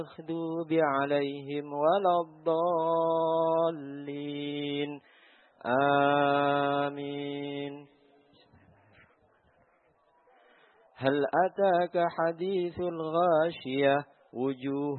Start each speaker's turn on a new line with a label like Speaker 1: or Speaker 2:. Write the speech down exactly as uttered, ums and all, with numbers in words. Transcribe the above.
Speaker 1: المغضوب عليهم ولا الضالين آمين. هل أتاك حديث الغاشية وجوه